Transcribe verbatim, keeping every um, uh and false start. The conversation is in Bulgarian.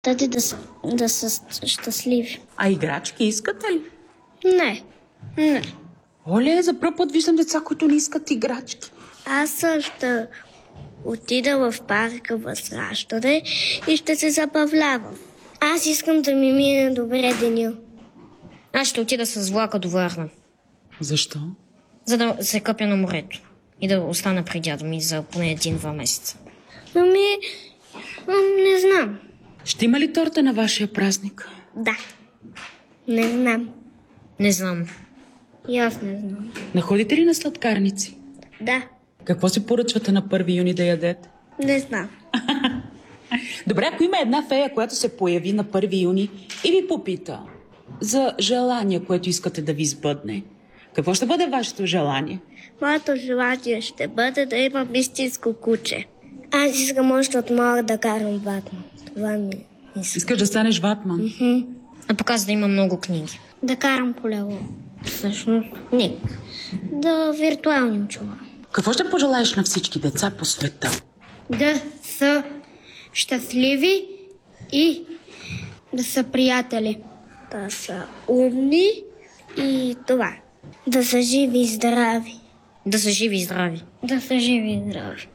Тъди да, са- да са щастливи. А играчки искате ли? Не, не. Оле, за пръв път виждам деца, които не искат играчки. Аз ще отида в парка в Разград и ще се забавлявам. Аз искам да ми мине добре деня. Аз ще отида с влака до Варна, Защо? за да се къпя на морето и да остана при дядо ми за поне един-два месеца. Ами, ам, не знам. Ще има ли торта на вашия празник? Да. Не знам. Не знам. И аз не знам. Не ходите ли на сладкарници? Да. Какво си поръчвате на първи юни да ядете? Не знам. Добре, ако има една фея, която се появи на първи юни и ви попита за желание, което искате да ви сбъдне, какво ще бъде вашето желание? Моето желание ще бъде да имам истинско куче. Аз искам още от малък да карам Батман. Това ми е. Искаш да станеш ватман? А пък аз да има много книги. Да карам колело. Всъщност, не. Да виртуални очила. Какво ще пожелаеш на всички деца по света? Да са щастливи и да са приятели. Да са умни и това. Да са живи и здрави. Да са живи и здрави. Да са живи и здрави.